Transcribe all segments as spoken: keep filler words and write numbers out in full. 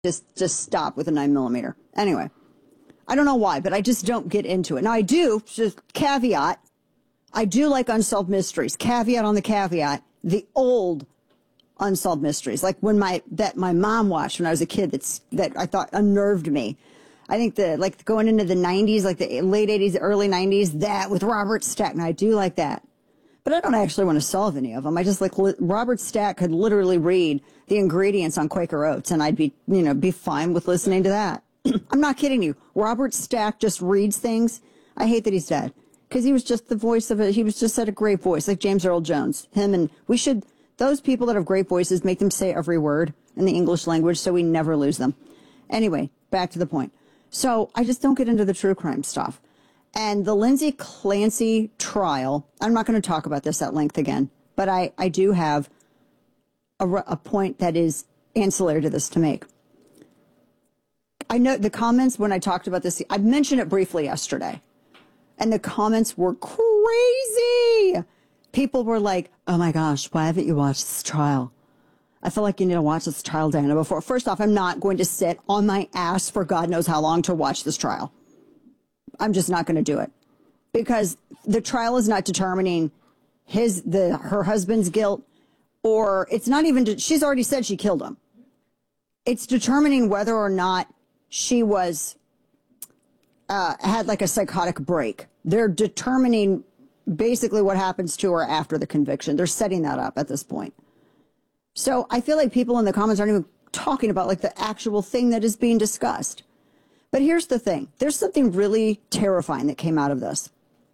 Just, just stop with a nine millimeter. Anyway, I don't know why, but I just don't get into it. Now I do, just caveat, I do like Unsolved Mysteries. Caveat on the caveat, the old Unsolved Mysteries, like when my, that my mom watched when I was a kid, that's, that I thought unnerved me. I think the, like going into the nineties, like the late eighties, early nineties, that with Robert Stack, and I do like that. But I don't actually want to solve any of them. I just like Robert Stack could literally read the ingredients on Quaker Oats, and I'd be, you know, be fine with listening to that. I'm not kidding you. Robert Stack just reads things. I hate that he's dead because he was just the voice of it. He was just had a great voice, like James Earl Jones. Him and we should, those people that have great voices, make them say every word in the English language so we never lose them. Anyway, back to the point. So I just don't get into the true crime stuff. And the Lindsay Clancy trial, I'm not going to talk about this at length again, but I, I do have a, a point that is ancillary to this to make. I know the comments when I talked about this, I mentioned it briefly yesterday, and the comments were crazy. People were like, oh my gosh, why haven't you watched this trial? I feel like you need to watch this trial, Dana, before. First off, I'm not going to sit on my ass for God knows how long to watch this trial. I'm just not going to do it because the trial is not determining his, the, her husband's guilt, or it's not even, she's already said she killed him. It's determining whether or not she was, uh, had like a psychotic break. They're determining basically what happens to her after the conviction. They're setting that up at this point. So I feel like people in the comments aren't even talking about like the actual thing that is being discussed. But here's the thing. There's something really terrifying that came out of this.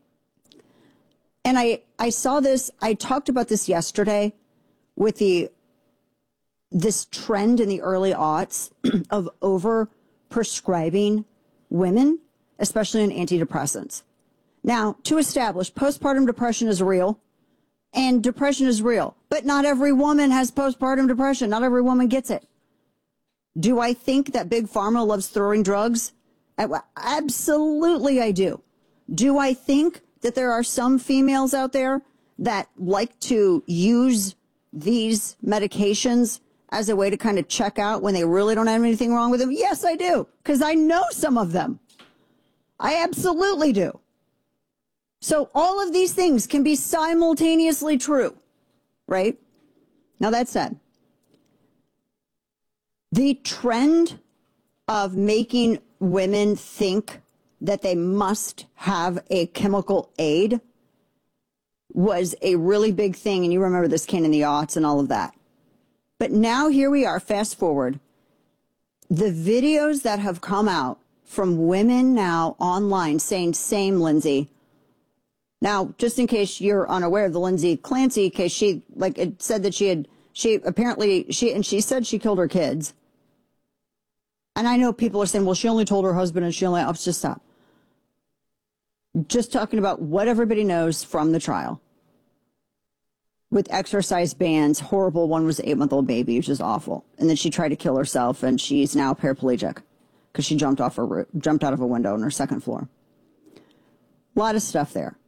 And I, I saw this, I talked about this yesterday with the, this trend in the early aughts of over prescribing women, especially in antidepressants. Now, to establish, postpartum depression is real and depression is real, but not every woman has postpartum depression. Not every woman gets it. Do I think that Big Pharma loves throwing drugs? Absolutely, I do. Do I think that there are some females out there that like to use these medications as a way to kind of check out when they really don't have anything wrong with them? Yes, I do, because I know some of them. I absolutely do. So all of these things can be simultaneously true, right? Now, that said, the trend of making women think that they must have a chemical aid was a really big thing. And you remember this came in the aughts and all of that. But now here we are, fast forward. The videos that have come out from women now online saying, same, Lindsay. Now, just in case you're unaware of the Lindsay Clancy case, she, like, it said that she had, she apparently, she, and she said she killed her kids. And I know people are saying, well, she only told her husband and she only, I'll just stop. Just talking about what everybody knows from the trial. With exercise bans, horrible. One was an eight-month-old baby, which is awful. And then she tried to kill herself, and she's now paraplegic because she jumped off her roof, jumped out of a window on her second floor. A lot of stuff there.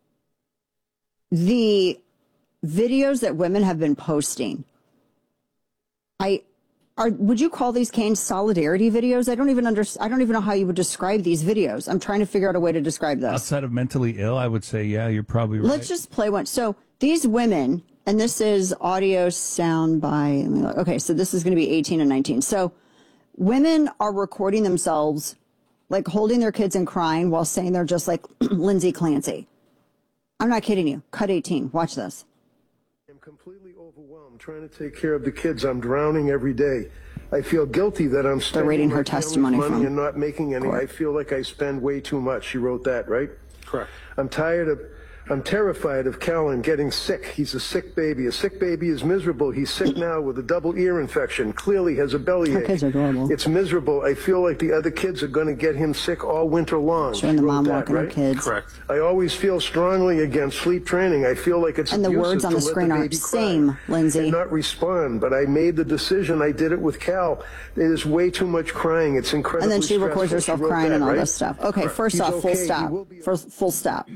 The videos that women have been posting, I are. Would you call these Kane's solidarity videos? I don't even under, I don't even know how you would describe these videos. I'm trying to figure out a way to describe this. Outside of mentally ill, I would say, yeah, you're probably right. Let's just play one. So these women, and this is audio sound by, okay, so this is going to be eighteen and nineteen. So women are recording themselves, like holding their kids and crying while saying they're just like Lindsay Clancy. I'm not kidding you. Cut eighteen. Watch this. I'm completely overwhelmed trying to take care of the kids. I'm drowning every day. I feel guilty that I'm spending reading her my testimony money from and not making any. court. I feel like I spend way too much. She wrote that, right? Correct. I'm tired of, I'm terrified of Callan getting sick. He's a sick baby. A sick baby is miserable. He's sick now with a double ear infection. Clearly has a bellyache. Her kids are adorable. It's miserable. I feel like the other kids are going to get him sick all winter long. Showing the She wrote mom that, walking her right? kids. Correct. I always feel strongly against sleep training. I feel like it's And the abusive words on to the let screen the are baby cry same, Lindsay. and not respond. But I made the decision. I did it with Cal. It is way too much crying. It's incredibly And then she records stressful. herself She wrote crying that, and all right? this stuff. Okay, Correct. first He's off, full okay. He stop. will be- First, full stop.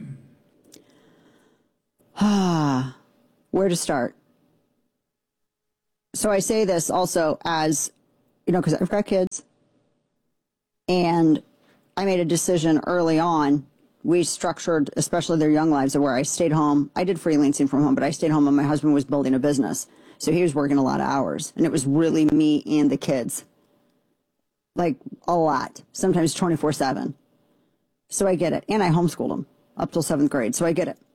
Ah, where to start? So I say this also as you know, because I've got kids, and I made a decision early on. We structured, especially their young lives, where I stayed home. I did freelancing from home, but I stayed home and my husband was building a business. So he was working a lot of hours, and it was really me and the kids. Like a lot, sometimes twenty-four seven. So I get it. And I homeschooled them up till seventh grade. So I get it.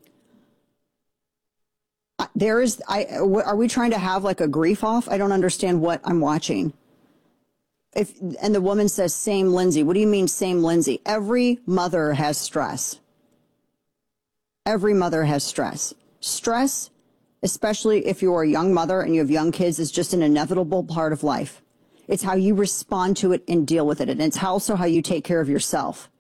There is, I, are we trying to have like a grief off? I don't understand what I'm watching. If, and the woman says, same Lindsay. What do you mean, same Lindsay? Every mother has stress. Every mother has stress. Stress, especially if you're a young mother and you have young kids, is just an inevitable part of life. It's how you respond to it and deal with it. And it's also how you take care of yourself.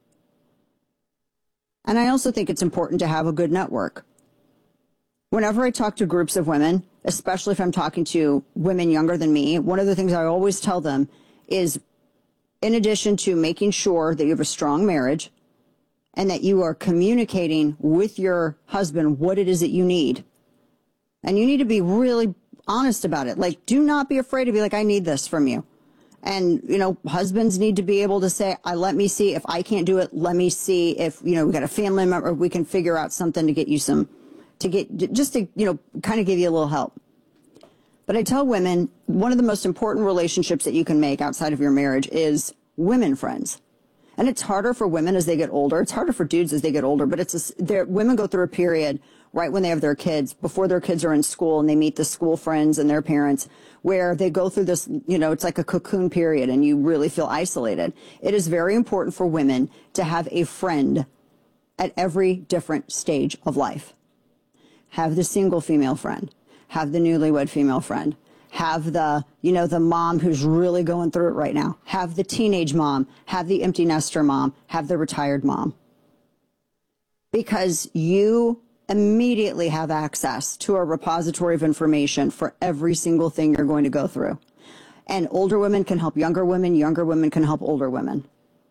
And I also think it's important to have a good network. Whenever I talk to groups of women, especially if I'm talking to women younger than me, one of the things I always tell them is, in addition to making sure that you have a strong marriage and that you are communicating with your husband what it is that you need. And you need to be really honest about it. Like, do not be afraid to be like, I need this from you. And, you know, husbands need to be able to say, I let me see if I can't do it. Let me see if, you know, we got a family member, we can figure out something to get you some, to get, just to, you know, kind of give you a little help. But I tell women, one of the most important relationships that you can make outside of your marriage is women friends. And it's harder for women as they get older. It's harder for dudes as they get older, but it's a, women go through a period right when they have their kids, before their kids are in school and they meet the school friends and their parents, where they go through this, you know, it's like a cocoon period and you really feel isolated. It is very important for women to have a friend at every different stage of life. Have the single female friend, have the newlywed female friend, have the, you know, the mom who's really going through it right now, have the teenage mom, have the empty nester mom, have the retired mom. Because you immediately have access to a repository of information for every single thing you're going to go through. And older women can help younger women, younger women can help older women.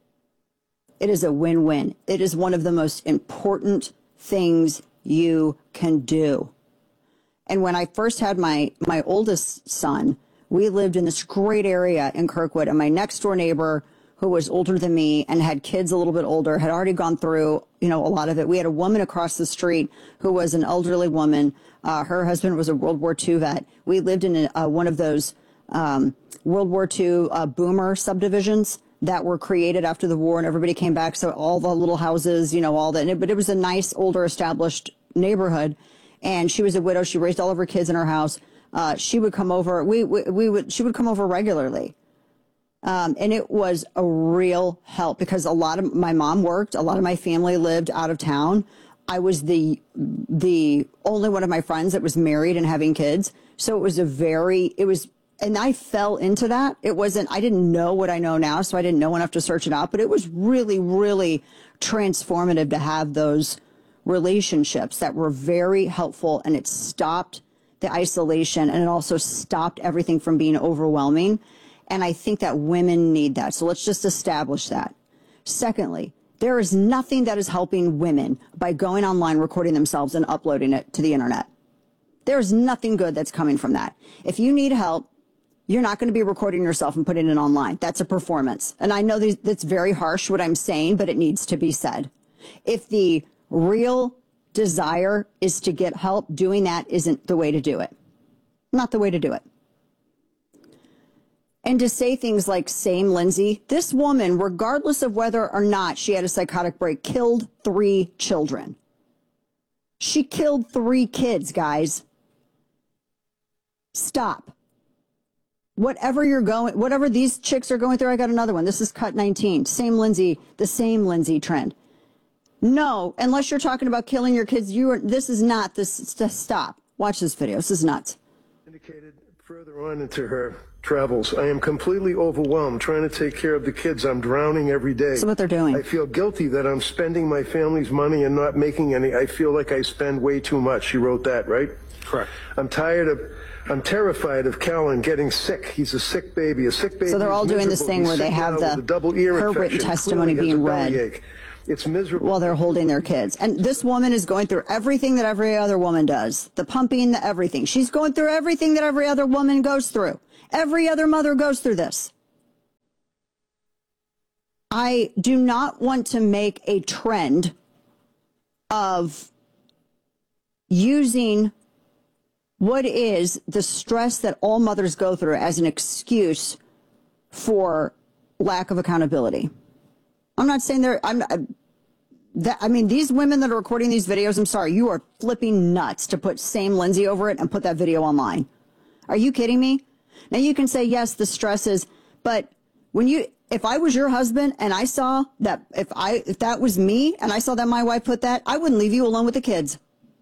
It is a win-win. It is one of the most important things you can do. And when I first had my, my oldest son, we lived in this great area in Kirkwood, and my next door neighbor, who was older than me and had kids a little bit older, had already gone through, you know, a lot of it. We had a woman across the street who was an elderly woman. Uh, her husband was a World War Two vet. We lived in a, uh, one of those um, World War Two uh, boomer subdivisions that were created after the war, and everybody came back. So all the little houses, you know, all that. But it was a nice, older, established neighborhood. And she was a widow. She raised all of her kids in her house. Uh, she would come over. We, we, we would. She would come over regularly. Um, and it was a real help because a lot of my mom worked. A lot of my family lived out of town. I was the the only one of my friends that was married and having kids. So it was a very, it was, and I fell into that. It wasn't, I didn't know what I know now, so I didn't know enough to search it out. But it was really, really transformative to have those relationships that were very helpful. And it stopped the isolation, and it also stopped everything from being overwhelming. And I think that women need that. So let's just establish that. Secondly, there is nothing that is helping women by going online, recording themselves, and uploading it to the internet. There's nothing good that's coming from that. If you need help, you're not going to be recording yourself and putting it online. That's a performance. And I know that's very harsh what I'm saying, but it needs to be said. If the real desire is to get help, doing that isn't the way to do it. Not the way to do it. And to say things like, same Lindsay, this woman, regardless of whether or not she had a psychotic break, killed three children. She killed three kids, guys. Stop. Whatever you're going, whatever these chicks are going through, I got another one. This is cut nineteen. Same Lindsay, the same Lindsay trend. No, unless you're talking about killing your kids, you are, this is not, this, stop. Watch this video. This is nuts. Indicated further on into her travels, I am completely overwhelmed trying to take care of the kids. I'm drowning every day. That's what they're doing. I feel guilty that I'm spending my family's money and not making any. I feel like I spend way too much. She wrote that, right? Correct. I'm tired of, I'm terrified of Callan getting sick. He's a sick baby, a sick baby. So they're all doing this thing He's where they have the, double ear her infection. written testimony Clearly being has a read. bellyache. It's miserable. While they're holding their kids. And this woman is going through everything that every other woman does. The pumping, the everything. She's going through everything that every other woman goes through. Every other mother goes through this. I do not want to make a trend of using what is the stress that all mothers go through as an excuse for lack of accountability. I'm not saying they're, I'm not, that, I mean, these women that are recording these videos, I'm sorry, you are flipping nuts to put same Lindsay over it and put that video online. Are you kidding me? Now you can say, yes, the stress is, but when you, if I was your husband and I saw that, if I, if that was me and I saw that my wife put that, I wouldn't leave you alone with the kids.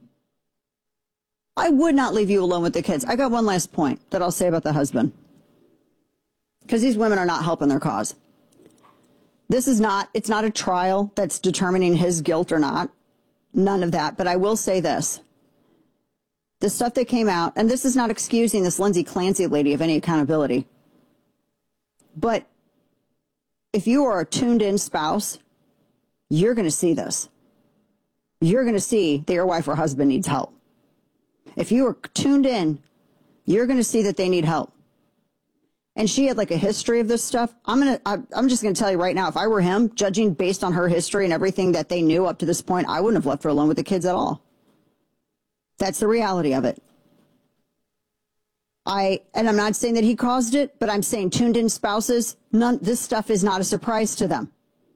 I would not leave you alone with the kids. I got one last point that I'll say about the husband. Because these women are not helping their cause. This is not, it's not a trial that's determining his guilt or not. None of that. But I will say this. The stuff that came out, and this is not excusing this Lindsay Clancy lady of any accountability. But if you are a tuned in spouse, you're going to see this. You're going to see that your wife or husband needs help. If you are tuned in, you're going to see that they need help. And she had like a history of this stuff. I'm going to, I'm just going to tell you right now, if I were him, judging based on her history and everything that they knew up to this point, I wouldn't have left her alone with the kids at all. That's the reality of it. I, and I'm not saying that he caused it, but I'm saying tuned in spouses, none, this stuff is not a surprise to them.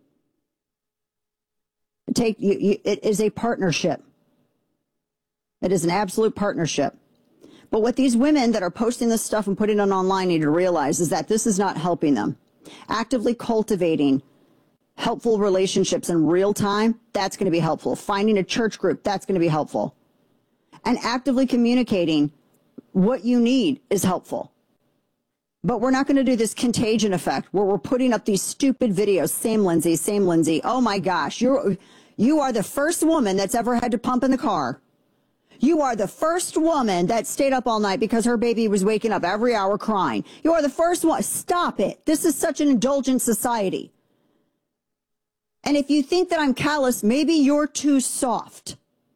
Take, you, you, it is a partnership. It is an absolute partnership. But what these women that are posting this stuff and putting it online need to realize is that this is not helping them. Actively cultivating helpful relationships in real time, that's going to be helpful. Finding a church group, that's going to be helpful. And actively communicating what you need is helpful. But we're not going to do this contagion effect where we're putting up these stupid videos. Same Lindsay, same Lindsay. Oh my gosh, you're, you are the first woman that's ever had to pump in the car. You are the first woman that stayed up all night because her baby was waking up every hour crying. You are the first one. Stop it. This is such an indulgent society. And if you think that I'm callous, maybe you're too soft.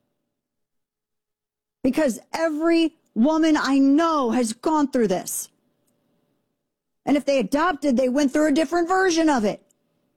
Because every woman I know has gone through this. And if they adopted, they went through a different version of it.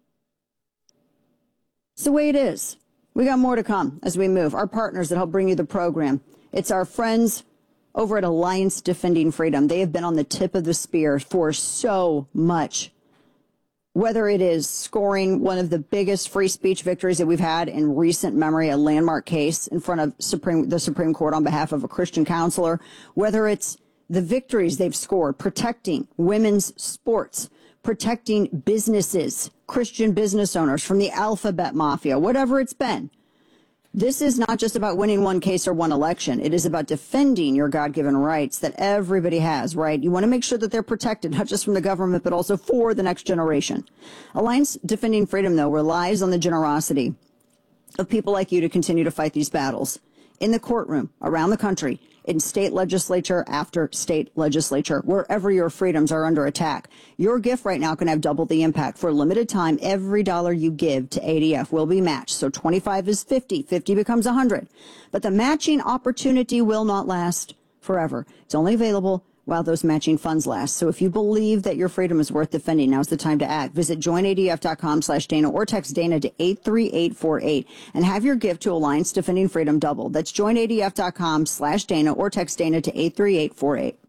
It's the way it is. We got more to come as we move. Our partners that help bring you the program. It's our friends over at Alliance Defending Freedom. They have been on the tip of the spear for so much. Whether it is scoring one of the biggest free speech victories that we've had in recent memory, a landmark case in front of Supreme, the Supreme Court on behalf of a Christian counselor, whether it's the victories they've scored protecting women's sports, protecting businesses, Christian business owners from the alphabet mafia, whatever it's been. This is not just about winning one case or one election. It is about defending your God-given rights that everybody has, right? You want to make sure that they're protected, not just from the government, but also for the next generation. Alliance Defending Freedom, though, relies on the generosity of people like you to continue to fight these battles in the courtroom, around the country, in state legislature after state legislature, wherever your freedoms are under attack. Your gift right now can have double the impact. For a limited time, every dollar you give to A D F will be matched. So twenty-five is fifty, fifty becomes one hundred. But the matching opportunity will not last forever. It's only available while those matching funds last. So if you believe that your freedom is worth defending, now's the time to act. Visit join A D F dot com slash Dana or text Dana to eight three eight four eight and have your gift to Alliance Defending Freedom double. That's join A D F dot com slash Dana or text Dana to eight three eight four eight.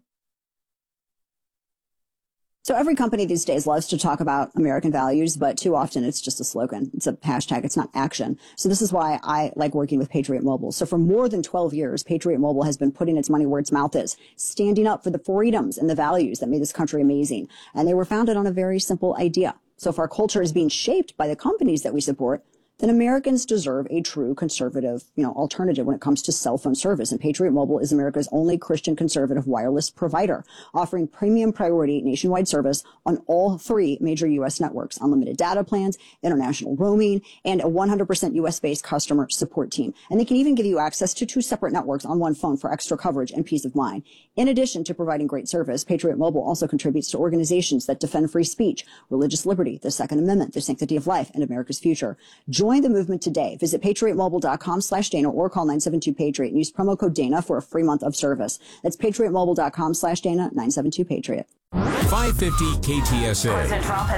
So every company these days loves to talk about American values, but too often it's just a slogan. It's a hashtag. It's not action. So this is why I like working with Patriot Mobile. So for more than twelve years, Patriot Mobile has been putting its money where its mouth is, standing up for the freedoms and the values that made this country amazing. And they were founded on a very simple idea. So if our culture is being shaped by the companies that we support, then Americans deserve a true conservative, you know, alternative when it comes to cell phone service. And Patriot Mobile is America's only Christian conservative wireless provider, offering premium priority nationwide service on all three major U S networks, unlimited data plans, international roaming, and a one hundred percent U S-based customer support team. And they can even give you access to two separate networks on one phone for extra coverage and peace of mind. In addition to providing great service, Patriot Mobile also contributes to organizations that defend free speech, religious liberty, the Second Amendment, the sanctity of life, and America's future. Join Join the movement today. Visit patriotmobile.com slash Dana or call nine seven two Patriot and use promo code Dana for a free month of service. That's patriotmobile.com slash Dana, nine seven two Patriot. five fifty K T S A.